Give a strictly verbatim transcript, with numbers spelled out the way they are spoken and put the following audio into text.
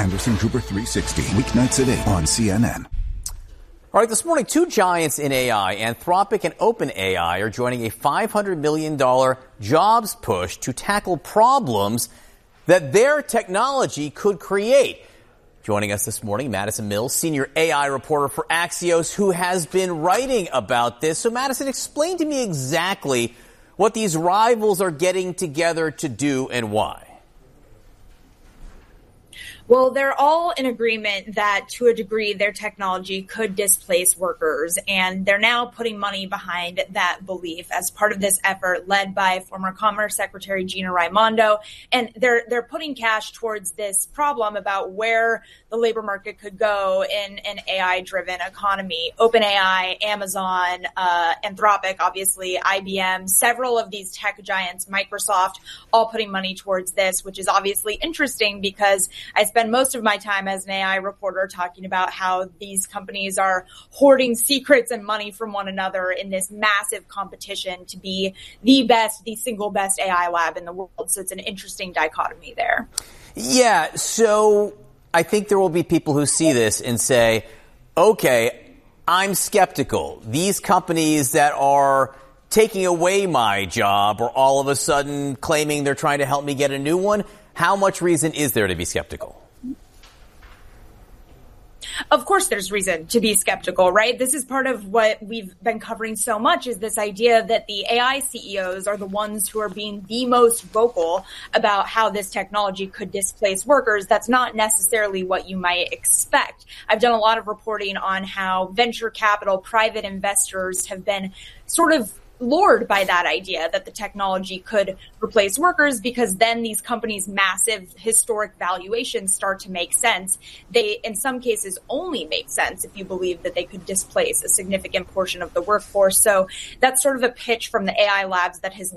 Anderson Cooper three sixty, weeknights at eight on C N N. All right, this morning, two giants in A I, Anthropic and OpenAI, are joining a five hundred million dollars jobs push to tackle problems that their technology could create. Joining us this morning, Madison Mills, senior A I reporter for Axios, who has been writing about this. So, Madison, explain to me exactly what these rivals are getting together to do and why. Well, they're all in agreement that, to a degree, their technology could displace workers, and they're now putting money behind that belief as part of this effort led by former Commerce Secretary Gina Raimondo. And they're they're putting cash towards this problem about where the labor market could go in an A I-driven economy. OpenAI, Amazon, uh, Anthropic, obviously, I B M, several of these tech giants, Microsoft, all putting money towards this, which is obviously interesting because I spend most of my time as an A I reporter talking about how these companies are hoarding secrets and money from one another in this massive competition to be the best, the single best A I lab in the world. So it's an interesting dichotomy there. Yeah, so I think there will be people who see this and say, okay, I'm skeptical. These companies that are taking away my job are all of a sudden claiming they're trying to help me get a new one. How much reason is there to be skeptical? Of course, there's reason to be skeptical, right? This is part of what we've been covering so much, is this idea that the A I C E Os are the ones who are being the most vocal about how this technology could displace workers. That's not necessarily what you might expect. I've done a lot of reporting on how venture capital, private investors have been sort of lured by that idea that the technology could replace workers, because then these companies' massive historic valuations start to make sense. They, in some cases, only make sense if you believe that they could displace a significant portion of the workforce. So that's sort of a pitch from the A I labs that has